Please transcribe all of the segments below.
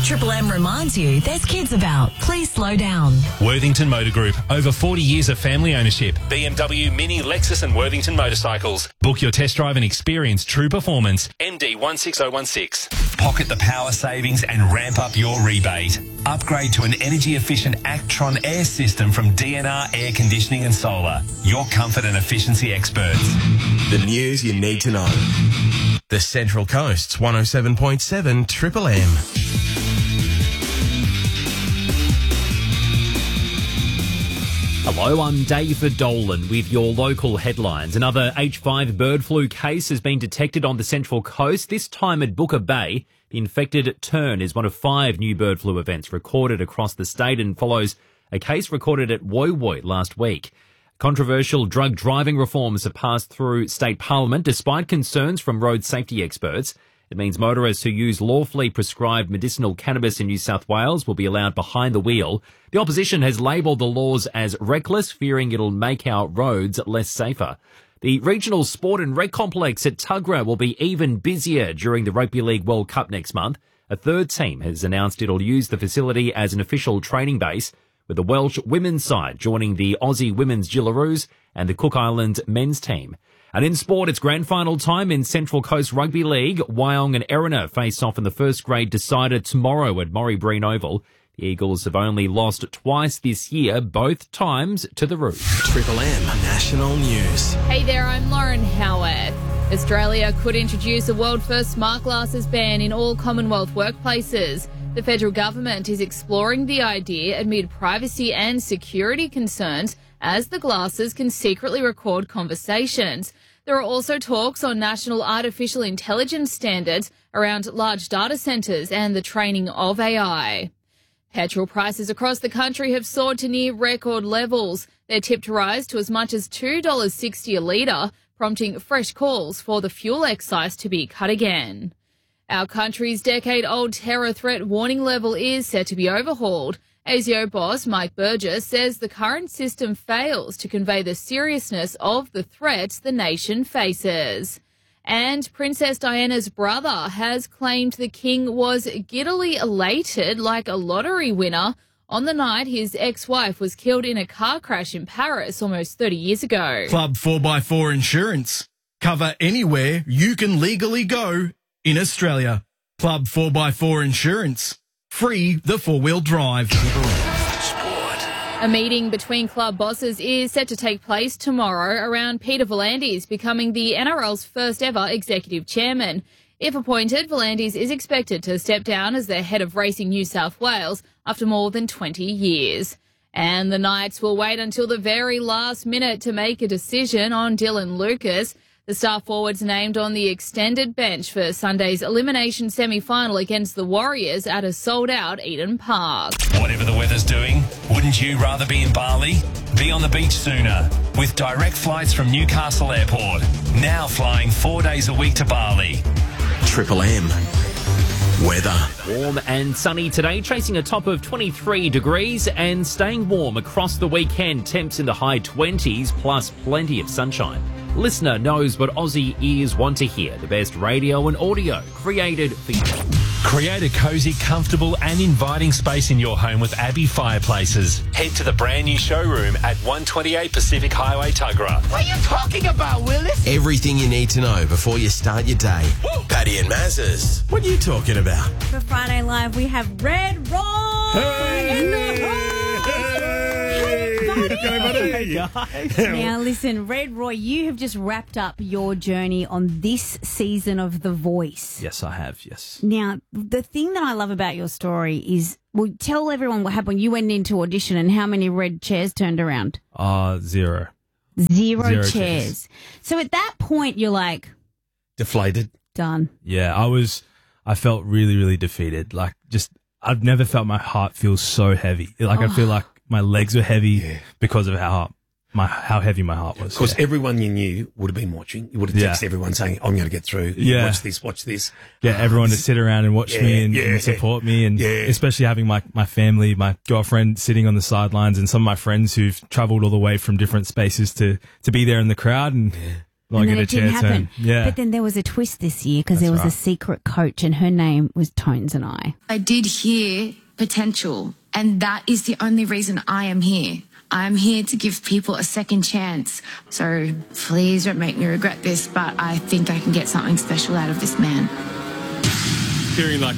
Triple M reminds you there's kids about. Please slow down. Worthington Motor Group. Over 40 years of family ownership. BMW, Mini, Lexus and Worthington Motorcycles. Book your test drive and experience true performance. MD 16016. Pocket the power savings and ramp up your rebate. Upgrade to an energy-efficient Actron air system from DNR Air Conditioning and Solar. Your comfort and efficiency experts. The news you need to know. The Central Coast's 107.7 Triple M. Hello, I'm David Dolan with your local headlines. Another H5 bird flu case has been detected on the Central Coast, this time at Booker Bay. The infected tern is one of 5 new bird flu events recorded across the state and follows a case recorded at Woy Woy last week. Controversial drug driving reforms have passed through state parliament despite concerns from road safety experts. It means motorists who use lawfully prescribed medicinal cannabis in New South Wales will be allowed behind the wheel. The opposition has labelled the laws as reckless, fearing it'll make our roads less safer. The regional sport and rec complex at Tuggerah will be even busier during the Rugby League World Cup next month. A third team has announced it'll use the facility as an official training base, with the Welsh women's side joining the Aussie women's Gillaroos and the Cook Islands men's team. And in sport, it's grand final time in Central Coast Rugby League. Wyong and Erina face off in the first grade decider tomorrow at Maury Breen Oval. The Eagles have only lost twice this year, both times to the Roos. Triple M National News. Hey there, I'm Lauren Howarth. Australia could introduce a world-first smart glasses ban in all Commonwealth workplaces. The federal government is exploring the idea amid privacy and security concerns, as the glasses can secretly record conversations. There are also talks on national artificial intelligence standards around large data centres and the training of AI. Petrol prices across the country have soared to near record levels. They're tipped to rise to as much as $2.60 a litre, prompting fresh calls for the fuel excise to be cut again. Our country's decade-old terror threat warning level is set to be overhauled. ASIO boss Mike Burgess says the current system fails to convey the seriousness of the threats the nation faces. And Princess Diana's brother has claimed the king was giddily elated like a lottery winner on the night his ex-wife was killed in a car crash in Paris almost 30 years ago. Club 4x4 Insurance. Cover anywhere you can legally go in Australia. Club 4x4 Insurance. Free the 4-wheel drive. A meeting between club bosses is set to take place tomorrow around Peter V'landys becoming the NRL's first ever executive chairman. If appointed, V'landys is expected to step down as the head of Racing New South Wales after more than 20 years. And the Knights will wait until the very last minute to make a decision on Dylan Lucas. The star forward's named on the extended bench for Sunday's elimination semi-final against the Warriors at a sold-out Eden Park. Whatever the weather's doing, wouldn't you rather be in Bali? Be on the beach sooner with direct flights from Newcastle Airport. Now flying 4 days a week to Bali. Triple M weather. Warm and sunny today, chasing a top of 23 degrees and staying warm across the weekend. Temps in the high 20s plus plenty of sunshine. Listener knows what Aussie ears want to hear. The best radio and audio created for you. Create a cosy, comfortable and inviting space in your home with Abbey Fireplaces. Head to the brand new showroom at 128 Pacific Highway, Tuggerah. What are you talking about, Willis? Everything you need to know before you start your day. Woo! Paddy and Maz's. What are you talking about? For Friday Live, we have Red Roy in the house. Hey, guys. Now, listen, Red Roy, you have just wrapped up your journey on this season of The Voice. Yes, I have, yes. Now, the thing that I love about your story is, well, tell everyone what happened when you went into audition and how many red chairs turned around. 0. Zero chairs. So at that point, you're like... Deflated. Done. Yeah, I felt really, really defeated. Like, I've never felt my heart feel so heavy. Like, I feel like my legs were heavy because of how heavy my heart was. Because everyone you knew would have been watching. You would have texted everyone saying, I'm going to get through. Yeah. Watch this. Yeah, everyone to sit around and watch me and support me. And especially having my family, my girlfriend sitting on the sidelines and some of my friends who've travelled all the way from different spaces to be there in the crowd. And Not and then get a it didn't chair happen. turn. Yeah. But then there was a twist this year because there was a secret coach and her name was Tones and I did hear potential, and that is the only reason I am here. I am here to give people a second chance. So please don't make me regret this, but I think I can get something special out of this man. Hearing like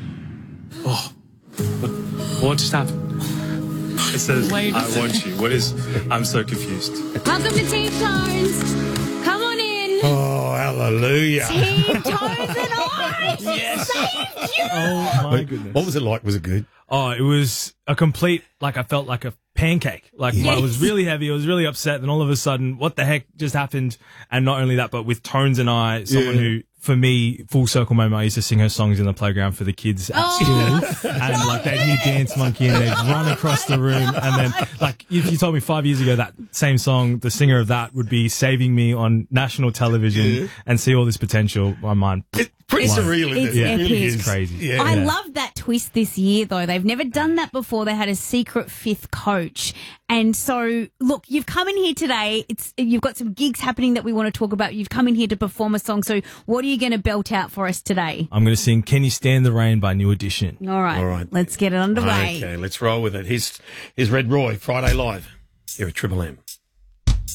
what just happened? It says, I want you. What is, I'm so confused. Welcome to Team Tones. Come on in. Oh, hallelujah. Team Tones and I. Yes. Thank you. Oh my goodness. What was it like? Was it good? Oh, it was a complete, like I felt like a pancake. Like I was really heavy. I was really upset. Then all of a sudden, what the heck just happened? And not only that, but with Tones and I, someone who, for me, full circle moment, I used to sing her songs in the playground for the kids at school. And like they'd hear Dance Monkey and they'd run across the room. And then like if you told me 5 years ago that same song, the singer of that would be saving me on national television and see all this potential, my mind. It's pretty surreal, isn't It's it? epic. It really is. It's crazy. Yeah. I love that twist this year, though. They've never done that before. They had a secret fifth coach. And so, look, you've come in here today. You've got some gigs happening that we want to talk about. You've come in here to perform a song. So what are you going to belt out for us today? I'm going to sing Can You Stand the Rain by New Edition. All right. Let's get it underway. Okay, let's roll with it. Here's Red Roy, Friday Live here at Triple M.